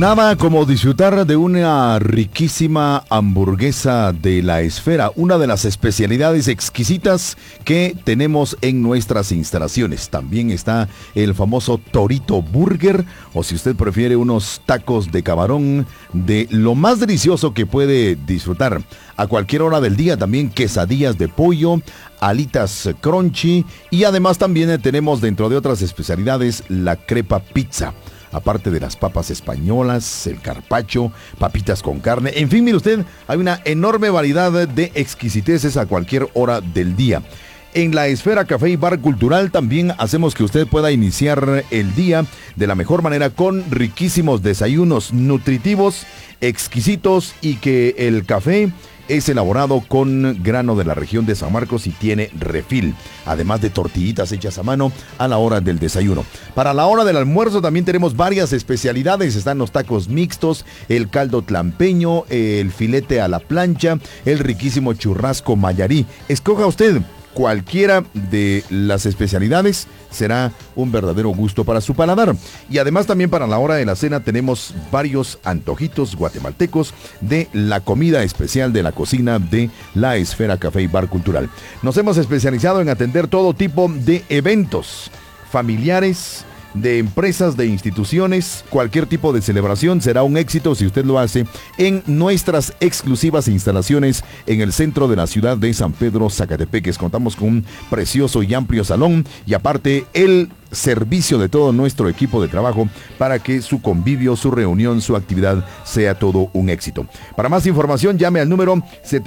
Nada como disfrutar de una riquísima hamburguesa de La Esfera, una de las especialidades exquisitas que tenemos en nuestras instalaciones. También está el famoso Torito Burger, o si usted prefiere unos tacos de camarón, de lo más delicioso que puede disfrutar. A cualquier hora del día también quesadillas de pollo, alitas crunchy y además también tenemos, dentro de otras especialidades, la crepa pizza. Aparte de las papas españolas, el carpaccio, papitas con carne. En fin, mire usted, hay una enorme variedad de exquisiteces a cualquier hora del día. En La Esfera Café y Bar Cultural también hacemos que usted pueda iniciar el día de la mejor manera con riquísimos desayunos nutritivos, exquisitos, y que el café es elaborado con grano de la región de San Marcos y tiene refil, además de tortillitas hechas a mano a la hora del desayuno. Para la hora del almuerzo también tenemos varias especialidades. Están los tacos mixtos, el caldo tlampeño, el filete a la plancha, el riquísimo churrasco mayarí. Escoja usted cualquiera de las especialidades, será un verdadero gusto para su paladar. Y además también para la hora de la cena tenemos varios antojitos guatemaltecos de la comida especial de la cocina de La Esfera Café y Bar Cultural. Nos hemos especializado en atender todo tipo de eventos familiares, de empresas, de instituciones. Cualquier tipo de celebración será un éxito si usted lo hace en nuestras exclusivas instalaciones en el centro de la ciudad de San Pedro, Zacatepeques. Contamos con un precioso y amplio salón y aparte el servicio de todo nuestro equipo de trabajo para que su convivio, su reunión, su actividad sea todo un éxito. Para más información llame al número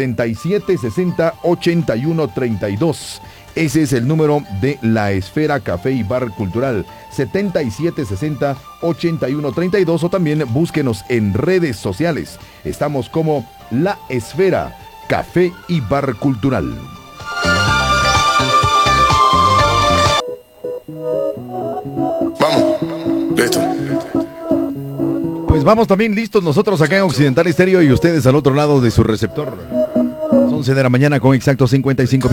7760-8132. Ese es el número de La Esfera Café y Bar Cultural, 7760-8132, o también búsquenos en redes sociales. Estamos como La Esfera Café y Bar Cultural. Vamos, listo. Pues vamos también listos nosotros acá en Occidental Estéreo y ustedes al otro lado de su receptor. 11 de la mañana con exacto 55 minutos.